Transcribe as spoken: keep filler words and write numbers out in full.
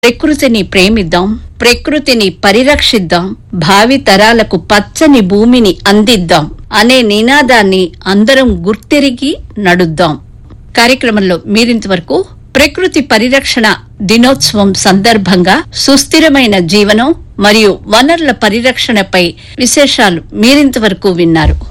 ప్రకృతిని ప్రేమిద్దాం, ప్రకృతిని పరిరక్షిద్దాం, భావి తరాలకు పచ్చని భూమిని అందిద్దాం అనే నినాదాన్ని అందరం గుర్తెరిగి నడుద్దాం. కార్యక్రమంలో మీరింతవరకు ప్రకృతి పరిరక్షణ దినోత్సవం సందర్భంగా సుస్థిరమైన జీవనం మరియు వనరుల పరిరక్షణపై విశేషాలు మీరింతవరకు విన్నారు.